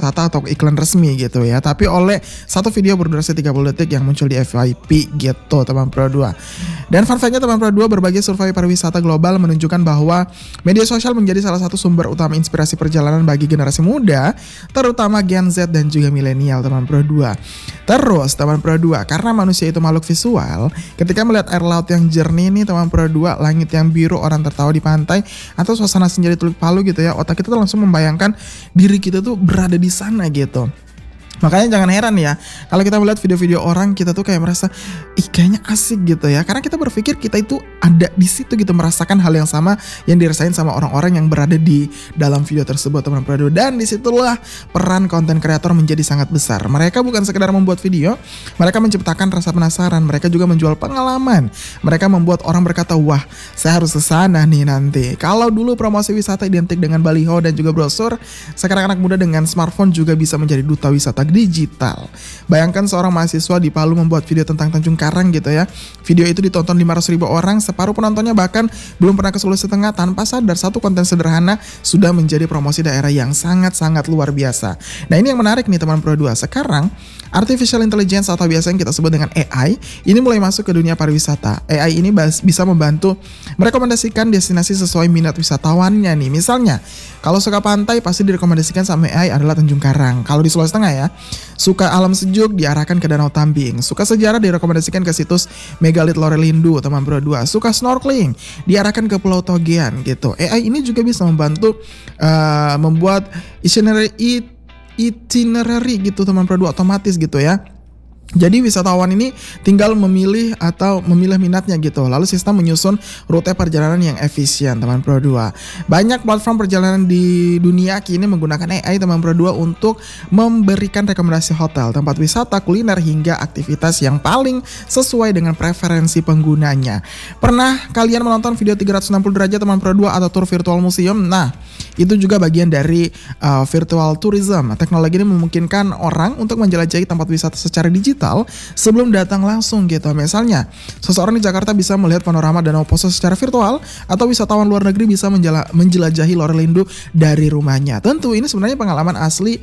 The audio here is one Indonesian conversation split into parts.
wisata atau iklan resmi gitu ya, tapi oleh satu video berdurasi 30 detik yang muncul di FYP gitu teman Pro 2. Dan fun fact-nya teman Pro 2, berbagai survei pariwisata global menunjukkan bahwa media sosial menjadi salah satu sumber utama inspirasi perjalanan bagi generasi muda, terutama Gen Z dan juga milenial teman Pro 2. Terus teman Pro 2, karena manusia itu makhluk visual, ketika melihat air laut yang jernih nih teman Pro 2, langit yang biru, orang tertawa di pantai, atau suasana senja di Teluk Palu gitu ya, otak kita tuh langsung membayangkan diri kita tuh berada di sana gitu. Makanya jangan heran ya kalau kita melihat video-video orang, kita tuh kayak merasa kayaknya asik gitu ya, karena kita berpikir kita itu ada di situ gitu, merasakan hal yang sama yang dirasain sama orang-orang yang berada di dalam video tersebut teman Pro 2. Dan disitulah peran konten kreator menjadi sangat besar. Mereka bukan sekedar membuat video, mereka menciptakan rasa penasaran, mereka juga menjual pengalaman. Mereka membuat orang berkata, wah saya harus kesana nih nanti. Kalau dulu promosi wisata identik dengan baliho dan juga brosur, sekarang anak muda dengan smartphone juga bisa menjadi duta wisata digital. Bayangkan seorang mahasiswa di Palu membuat video tentang Tanjung Karang gitu ya. Video itu ditonton 500.000 orang, separuh penontonnya bahkan belum pernah ke Sulawesi Tengah. Tanpa sadar, satu konten sederhana sudah menjadi promosi daerah yang sangat-sangat luar biasa. Nah ini yang menarik nih teman Pro 2. Sekarang Artificial Intelligence atau biasa yang kita sebut dengan AI ini mulai masuk ke dunia pariwisata. AI ini bisa membantu merekomendasikan destinasi sesuai minat wisatawannya nih. Misalnya kalau suka pantai pasti direkomendasikan sama AI adalah Tanjung Karang. Kalau di Sulawesi Tengah ya, suka alam sejuk diarahkan ke Danau Tambing. Suka sejarah direkomendasikan ke situs Megalith Lorelindo teman Pro 2. Suka snorkeling diarahkan ke Pulau Togean gitu. AI ini juga bisa membantu membuat itinerary gitu teman Pro 2 otomatis gitu ya. Jadi wisatawan ini tinggal memilih minatnya gitu. Lalu sistem menyusun rute perjalanan yang efisien teman Pro 2. Banyak platform perjalanan di dunia kini menggunakan AI teman Pro 2 untuk memberikan rekomendasi hotel, tempat wisata, kuliner hingga aktivitas yang paling sesuai dengan preferensi penggunanya. Pernah kalian menonton video 360 derajat teman Pro 2 atau tour virtual museum? Nah, itu juga bagian dari virtual tourism. Teknologi ini memungkinkan orang untuk menjelajahi tempat wisata secara digital sebelum datang langsung gitu. Misalnya, seseorang di Jakarta bisa melihat panorama Danau Poso secara virtual, atau wisatawan luar negeri bisa menjelajahi Lorelindo dari rumahnya. Tentu ini sebenarnya pengalaman asli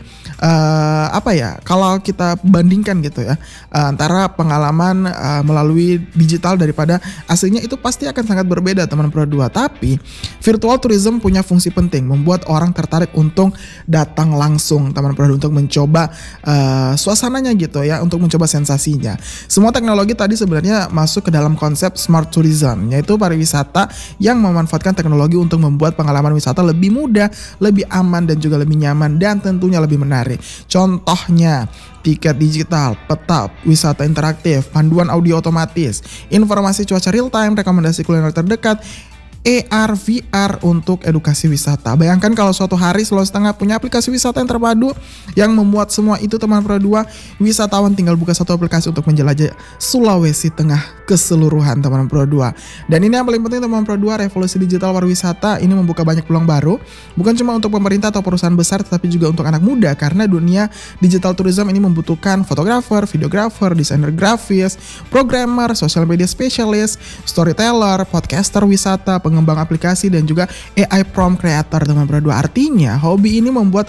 kalau kita bandingkan gitu ya, antara pengalaman melalui digital daripada aslinya, itu pasti akan sangat berbeda teman Pro 2. Tapi virtual tourism punya fungsi penting, membuat orang tertarik untuk datang langsung teman Pro 2, untuk mencoba suasananya gitu ya, untuk mencoba sensasinya. Semua teknologi tadi sebenarnya masuk ke dalam konsep smart tourism, yaitu pariwisata yang memanfaatkan teknologi untuk membuat pengalaman wisata lebih mudah, lebih aman dan juga lebih nyaman, dan tentunya lebih menarik. Contohnya tiket digital, peta wisata interaktif, panduan audio otomatis, informasi cuaca real time, rekomendasi kuliner terdekat, AR, VR untuk edukasi wisata. Bayangkan kalau suatu hari Sulawesi Tengah punya aplikasi wisata yang terpadu yang memuat semua itu teman Pro 2. Wisatawan tinggal buka satu aplikasi untuk menjelajah Sulawesi Tengah keseluruhan teman Pro 2. Dan ini yang paling penting teman Pro 2, revolusi digital pariwisata ini membuka banyak peluang baru, bukan cuma untuk pemerintah atau perusahaan besar, tetapi juga untuk anak muda, karena dunia digital tourism ini membutuhkan fotografer, videografer, desainer grafis, programmer, social media specialist, storyteller, podcaster wisata, pengembang aplikasi, dan juga AI prompt creator teman Pro 2. Artinya hobi ini membuat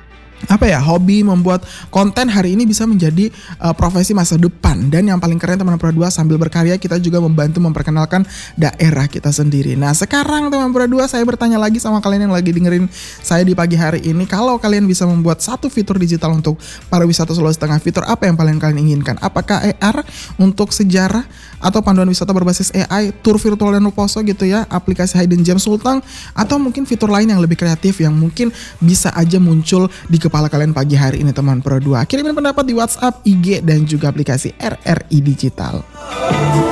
konten hari ini bisa menjadi profesi masa depan. Dan yang paling keren teman Pro 2, sambil berkarya kita juga membantu memperkenalkan daerah kita sendiri. Nah sekarang teman Pro 2, saya bertanya lagi sama kalian yang lagi dengerin saya di pagi hari ini, kalau kalian bisa membuat satu fitur digital untuk pariwisata Sulawesi Tengah, fitur apa yang paling kalian inginkan? Apakah AR untuk sejarah, atau panduan wisata berbasis AI, tour virtual Danau Poso gitu ya, aplikasi Hidden Gem Sultan, atau mungkin fitur lain yang lebih kreatif yang mungkin bisa aja muncul di kepala kalian pagi hari ini teman Pro 2. Kirimin pendapat di WhatsApp, IG, dan juga aplikasi RRI Digital.